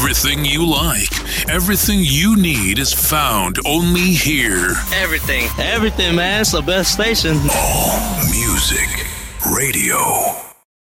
Everything you like, everything you need is found only here. Everything, man. It's the best station. All Music Radio.